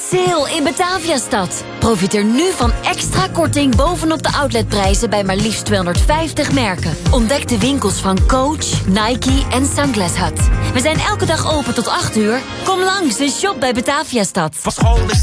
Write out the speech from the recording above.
Sale in Bataviastad. Profiteer nu van extra korting bovenop de outletprijzen bij maar liefst 250 merken. Ontdek de winkels van Coach, Nike en Sunglass Hut. We zijn elke dag open tot 8 uur. Kom langs en shop bij Bataviastad.